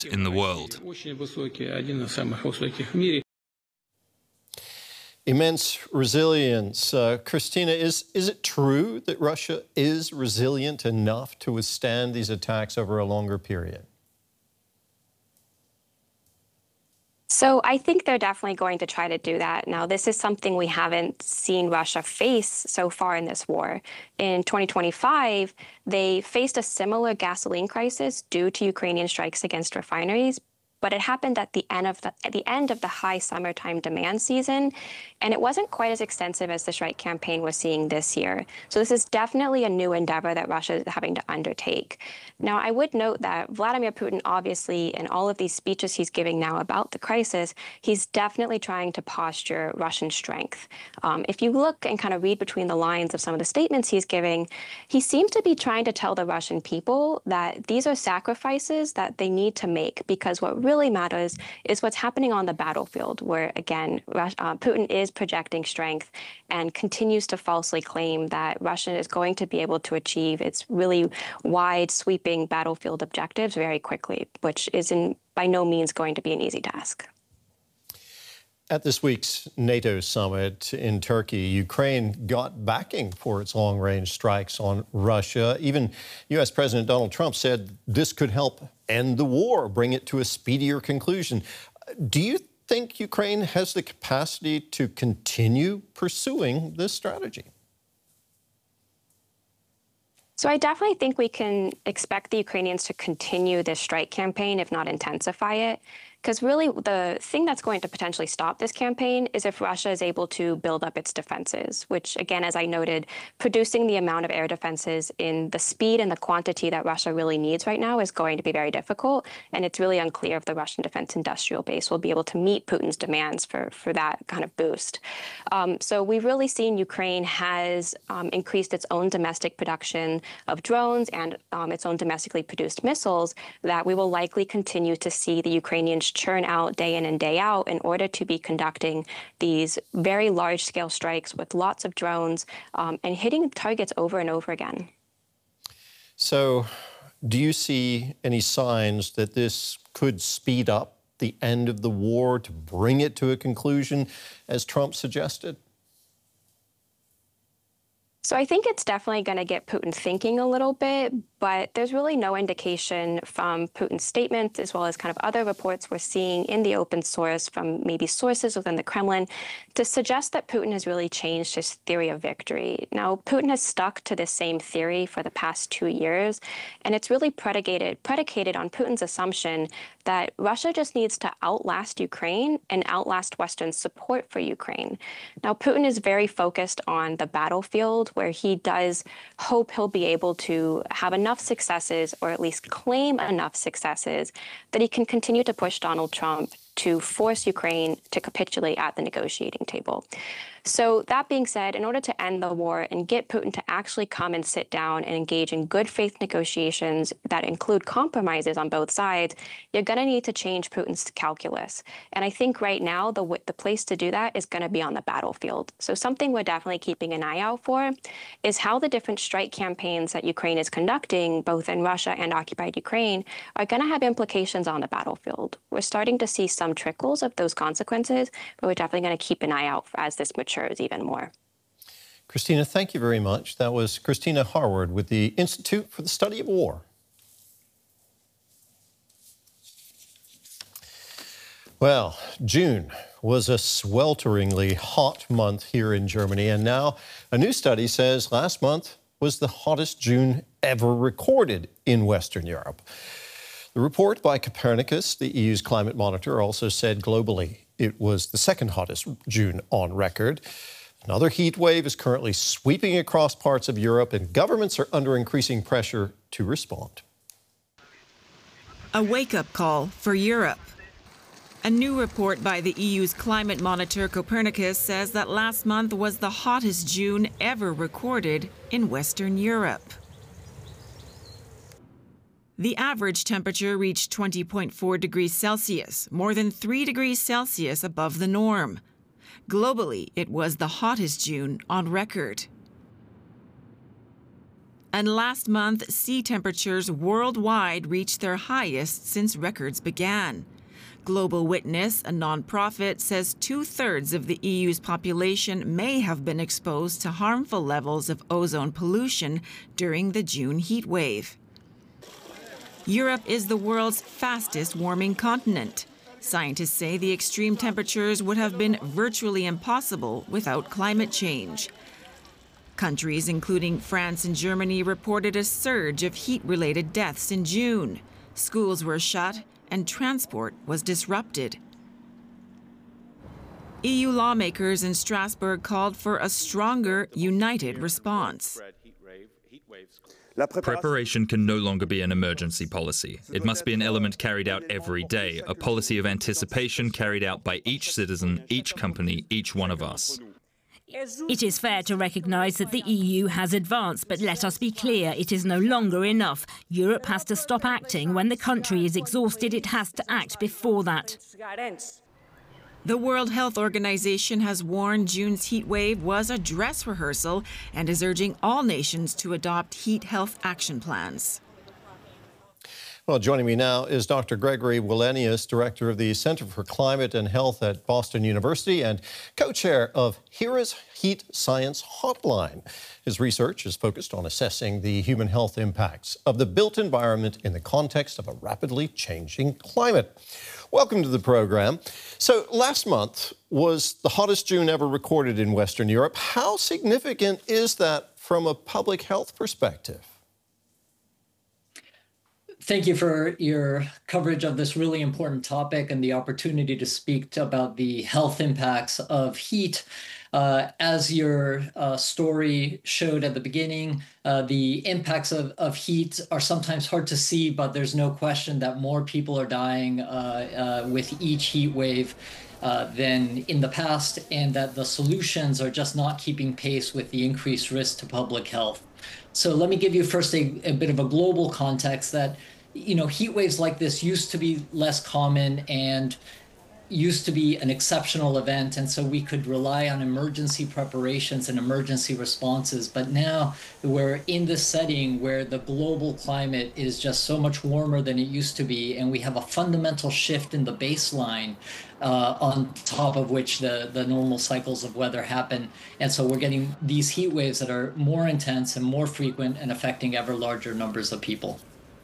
in the world. Immense resilience. Christina, is it true that Russia is resilient enough to withstand these attacks over a longer period? So I think they're definitely going to try to do that. Now, this is something we haven't seen Russia face so far in this war. In 2025, they faced a similar gasoline crisis due to Ukrainian strikes against refineries, but it happened at the end of the high summertime demand season, and it wasn't quite as extensive as the strike campaign we're seeing this year. So this is definitely a new endeavor that Russia is having to undertake. Now, I would note that Vladimir Putin, obviously, in all of these speeches he's giving now about the crisis, he's definitely trying to posture Russian strength. If you look and kind of read between the lines of some of the statements he's giving, he seems to be trying to tell the Russian people that these are sacrifices that they need to make, because what really matters is what's happening on the battlefield, where, again, Putin is projecting strength and continues to falsely claim that Russia is going to be able to achieve its really wide, sweeping battlefield objectives very quickly, which is by no means going to be an easy task. At this week's NATO summit in Turkey, Ukraine got backing for its long-range strikes on Russia. Even U.S. President Donald Trump said this could help end the war, bring it to a speedier conclusion. Do you think Ukraine has the capacity to continue pursuing this strategy? So I definitely think we can expect the Ukrainians to continue this strike campaign, if not intensify it. Because really, the thing that's going to potentially stop this campaign is if Russia is able to build up its defenses, which, again, as I noted, producing the amount of air defenses in the speed and the quantity that Russia really needs right now is going to be very difficult. And it's really unclear if the Russian defense industrial base will be able to meet Putin's demands for that kind of boost. So we've really seen Ukraine has increased its own domestic production of drones and its own domestically produced missiles that we will likely continue to see the Ukrainians churn out day in and day out in order to be conducting these very large-scale strikes with lots of drones and hitting targets over and over again. So do you see any signs that this could speed up the end of the war, to bring it to a conclusion, as Trump suggested? So I think it's definitely going to get Putin thinking a little bit, but there's really no indication from Putin's statements, as well as kind of other reports we're seeing in the open source from maybe sources within the Kremlin, to suggest that Putin has really changed his theory of victory. Now, Putin has stuck to this same theory for the past 2 years, and it's really predicated on Putin's assumption that Russia just needs to outlast Ukraine and outlast Western support for Ukraine. Now, Putin is very focused on the battlefield, where he does hope he'll be able to have enough successes, or at least claim enough successes, that he can continue to push Donald Trump to force Ukraine to capitulate at the negotiating table. So that being said, in order to end the war and get Putin to actually come and sit down and engage in good faith negotiations that include compromises on both sides, you're going to need to change Putin's calculus. And I think right now the place to do that is going to be on the battlefield. So something we're definitely keeping an eye out for is how the different strike campaigns that Ukraine is conducting, both in Russia and occupied Ukraine, are going to have implications on the battlefield. We're starting to see some trickles of those consequences, but we're definitely going to keep an eye out as this matures even more. Christina, thank you very much. That was Christina Harward with the Institute for the Study of War. Well, June was a swelteringly hot month here in Germany, and now a new study says last month was the hottest June ever recorded in Western Europe. The report by Copernicus, the EU's climate monitor, also said globally it was the second hottest June on record. Another heat wave is currently sweeping across parts of Europe, and governments are under increasing pressure to respond. A wake-up call for Europe. A new report by the EU's climate monitor Copernicus says that last month was the hottest June ever recorded in Western Europe. The average temperature reached 20.4 degrees Celsius, more than 3 degrees Celsius above the norm. Globally, it was the hottest June on record. And last month, sea temperatures worldwide reached their highest since records began. Global Witness, a nonprofit, says 2/3 of the EU's population may have been exposed to harmful levels of ozone pollution during the June heat wave. Europe is the world's fastest warming continent. Scientists say the extreme temperatures would have been virtually impossible without climate change. Countries including France and Germany reported a surge of heat-related deaths in June. Schools were shut and transport was disrupted. EU lawmakers in Strasbourg called for a stronger, united response. Preparation can no longer be an emergency policy. It must be an element carried out every day, a policy of anticipation carried out by each citizen, each company, each one of us. It is fair to recognise that the EU has advanced, but let us be clear, it is no longer enough. Europe has to stop acting. When the country is exhausted, it has to act before that. The World Health Organization has warned June's heat wave was a dress rehearsal and is urging all nations to adopt heat health action plans. Well, joining me now is Dr. Gregory Wallenius, director of the Center for Climate and Health at Boston University and co-chair of HERA's Heat Science Hotline. His research is focused on assessing the human health impacts of the built environment in the context of a rapidly changing climate. Welcome to the program. So last month was the hottest June ever recorded in Western Europe. How significant is that from a public health perspective? Thank you for your coverage of this really important topic and the opportunity to speak about the health impacts of heat. As your story showed at the beginning, the impacts of heat are sometimes hard to see, but there's no question that more people are dying with each heat wave than in the past, and that the solutions are just not keeping pace with the increased risk to public health. So let me give you first a bit of a global context that, you know, heat waves like this used to be less common and used to be an exceptional event. And so we could rely on emergency preparations and emergency responses. But now we're in this setting where the global climate is just so much warmer than it used to be. And we have a fundamental shift in the baseline on top of which the normal cycles of weather happen. And so we're getting these heat waves that are more intense and more frequent and affecting ever larger numbers of people.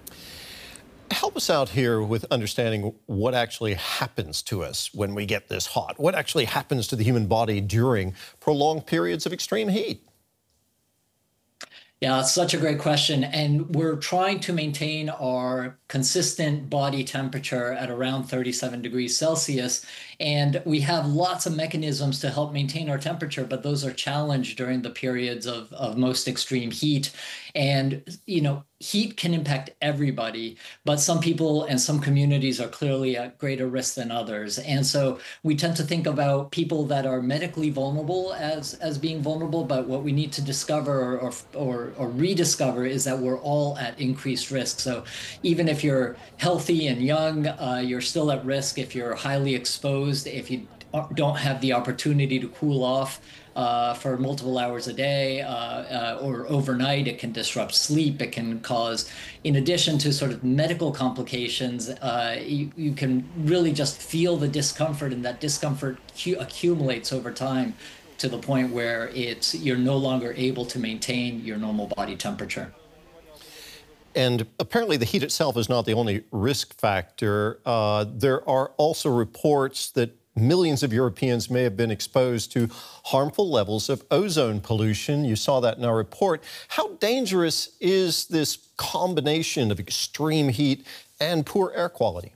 Help us out here with understanding what actually happens to us when we get this hot. What actually happens to the human body during prolonged periods of extreme heat? Yeah, it's such a great question. And we're trying to maintain our consistent body temperature at around 37 degrees Celsius. And we have lots of mechanisms to help maintain our temperature, but those are challenged during the periods of most extreme heat. And, you know, heat can impact everybody, but some people and some communities are clearly at greater risk than others. And so we tend to think about people that are medically vulnerable as being vulnerable, but what we need to discover or rediscover is that we're all at increased risk. So even if you're healthy and young, you're still at risk. If you're highly exposed, if you don't have the opportunity to cool off for multiple hours a day or overnight, it can disrupt sleep. It can cause, in addition to sort of medical complications, you can really just feel the discomfort, and that discomfort accumulates over time to the point where you're no longer able to maintain your normal body temperature. And apparently the heat itself is not the only risk factor. There are also reports that millions of Europeans may have been exposed to harmful levels of ozone pollution. You saw that in our report. How dangerous is this combination of extreme heat and poor air quality?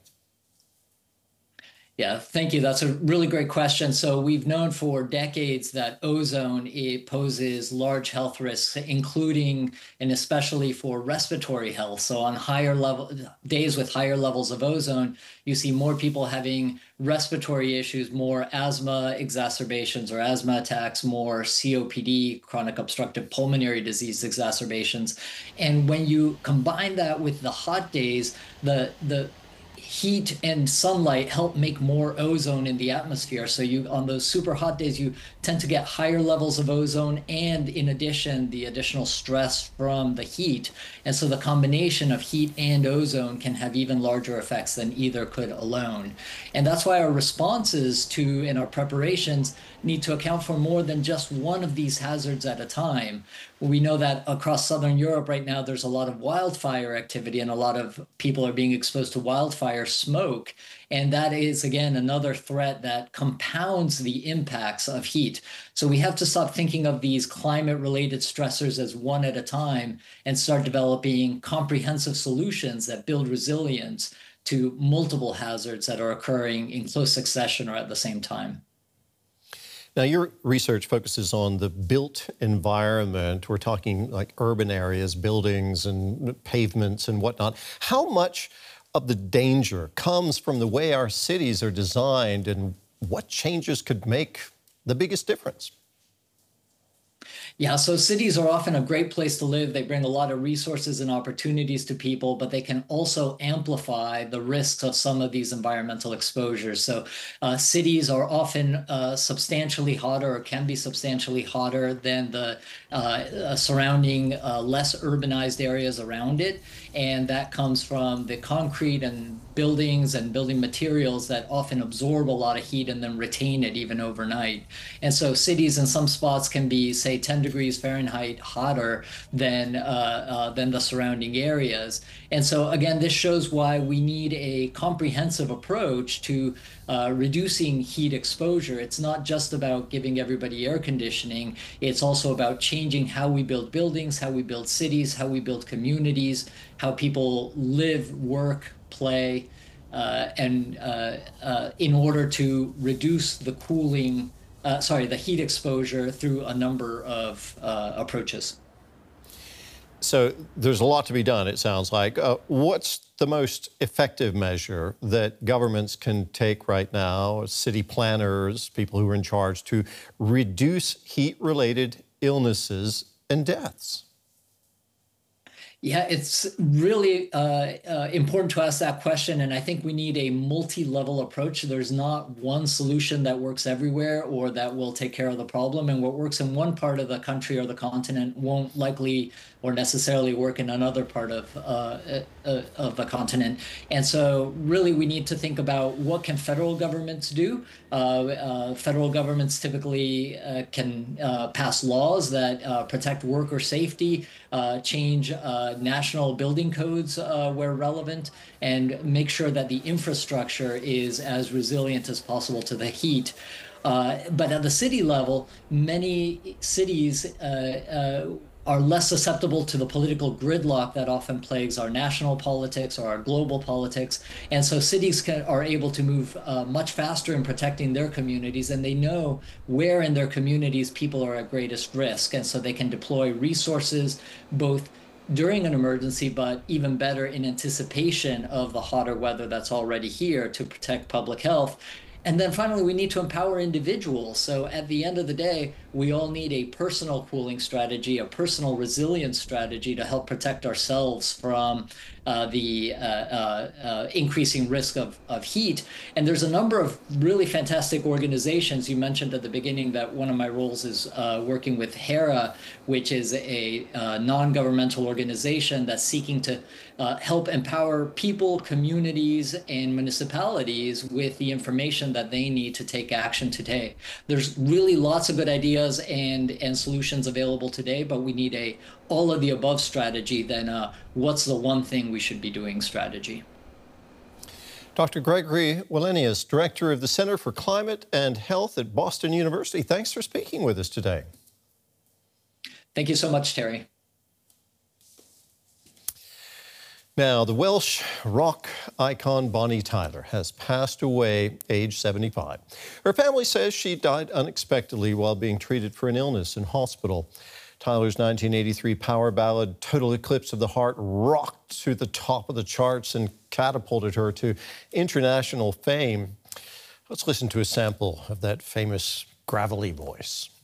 Yeah, thank you. That's a really great question. So we've known for decades that ozone poses large health risks, including and especially for respiratory health. So on days with higher levels of ozone, you see more people having respiratory issues, more asthma exacerbations or asthma attacks, more COPD, chronic obstructive pulmonary disease exacerbations. And when you combine that with the hot days, the heat and sunlight help make more ozone in the atmosphere. So on those super hot days, you tend to get higher levels of ozone, and in addition, the additional stress from the heat. And so the combination of heat and ozone can have even larger effects than either could alone. And that's why our responses to and our preparations need to account for more than just one of these hazards at a time. We know that across Southern Europe right now, there's a lot of wildfire activity, and a lot of people are being exposed to wildfire smoke. And that is, again, another threat that compounds the impacts of heat. So we have to stop thinking of these climate-related stressors as one at a time and start developing comprehensive solutions that build resilience to multiple hazards that are occurring in close succession or at the same time. Now, your research focuses on the built environment. We're talking like urban areas, buildings and pavements and whatnot. How much of the danger comes from the way our cities are designed, and what changes could make the biggest difference? Yeah, so cities are often a great place to live. They bring a lot of resources and opportunities to people, but they can also amplify the risks of some of these environmental exposures. So cities are often substantially hotter, or can be substantially hotter than the surrounding less urbanized areas around it. And that comes from the concrete and buildings and building materials that often absorb a lot of heat and then retain it even overnight. And so cities in some spots can be, say, 10 degrees Fahrenheit hotter than the surrounding areas. And so again, this shows why we need a comprehensive approach to reducing heat exposure. It's not just about giving everybody air conditioning. It's also about changing how we build buildings, how we build cities, how we build communities, how people live, work, play, and in order to reduce the the heat exposure through a number of approaches. So there's a lot to be done, it sounds like. What's the most effective measure that governments can take right now, city planners, people who are in charge, to reduce heat-related illnesses and deaths? Yeah, it's really important to ask that question. And I think we need a multi-level approach. There's not one solution that works everywhere or that will take care of the problem. And what works in one part of the country or the continent won't likely or necessarily work in another part of the continent. And so really we need to think about what can federal governments do. Federal governments typically can pass laws that protect worker safety, change national building codes where relevant, and make sure that the infrastructure is as resilient as possible to the heat. But at the city level, many cities are less susceptible to the political gridlock that often plagues our national politics or our global politics. And so cities are able to move much faster in protecting their communities, and they know where in their communities people are at greatest risk. And so they can deploy resources both during an emergency, but even better in anticipation of the hotter weather that's already here to protect public health. And then finally, we need to empower individuals. So at the end of the day, we all need a personal cooling strategy, a personal resilience strategy to help protect ourselves from the increasing risk of heat. And there's a number of really fantastic organizations. You mentioned at the beginning that one of my roles is working with HERA, which is a non-governmental organization that's seeking to help empower people, communities, and municipalities with the information that they need to take action today. There's really lots of good ideas and solutions available today, but we need a all of the above strategy than what's the one thing we should be doing strategy. Dr. Gregory Wallenius, Director of the Center for Climate and Health at Boston University. Thanks for speaking with us today. Thank you so much, Terry. Now, the Welsh rock icon Bonnie Tyler has passed away, age 75. Her family says she died unexpectedly while being treated for an illness in hospital. Tyler's 1983 power ballad, Total Eclipse of the Heart, rocked to the top of the charts and catapulted her to international fame. Let's listen to a sample of that famous gravelly voice.